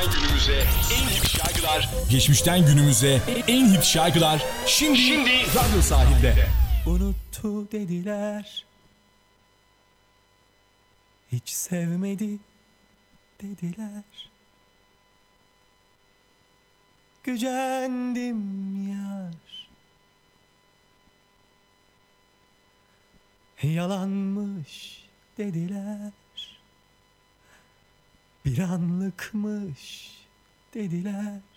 Geçmişten günümüze en hit şarkılar. Geçmişten günümüze en hit şarkılar. Şimdi Radyo Sahil'de. Unuttu dediler, hiç sevmedi dediler. Gücendim yar, yalanmış dediler. Bir anlıkmış dediler.